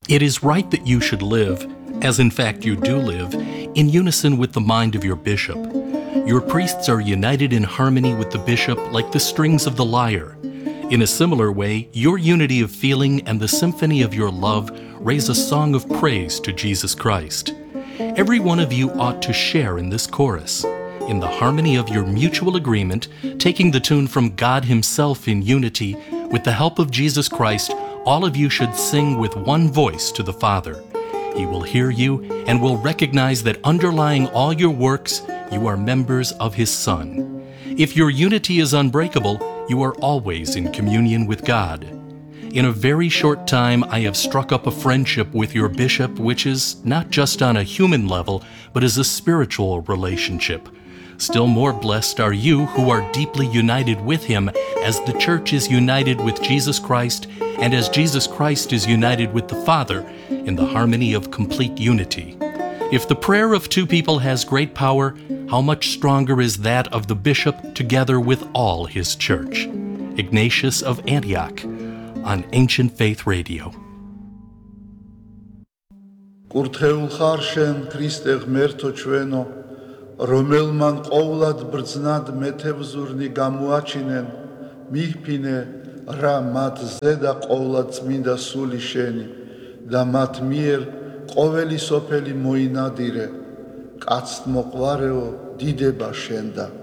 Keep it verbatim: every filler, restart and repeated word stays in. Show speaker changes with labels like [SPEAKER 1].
[SPEAKER 1] It is right that you should live, as in fact you do live, in unison with the mind of your bishop. Your priests are united in harmony with the bishop like the strings of the lyre. In a similar way, your unity of feeling and the symphony of your love raise a song of praise to Jesus Christ. Every one of you ought to share in this chorus, in the harmony of your mutual agreement, taking the tune from God Himself in unity. With the help of Jesus Christ, all of you should sing with one voice to the Father. He will hear you and will recognize that underlying all your works, you are members of His Son. If your unity is unbreakable, you are always in communion with God. In a very short time, I have struck up a friendship with your bishop, which is not just on a human level, but is a spiritual relationship. Still more blessed are you who are deeply united with Him, as the Church is united with Jesus Christ, and as Jesus Christ is united with the Father, in the harmony of complete unity. If the prayer of two people has great power, how much stronger is that of the bishop together with all his church? Ignatius of Antioch, on Ancient Faith Radio.
[SPEAKER 2] Կուրթեულ խարշեն Քրիստե ღմერთո չվենո, რომელման ყოვლად բრძնად მეთევზურნի გამოაჩინեն, მიჰფინე რა მათ ზედა ყოვლად წმინდა სული შენი და მათ მიერ ყოველი სოფელი მოინადირე, კაცთ მოყვარეო დიდება შენდა.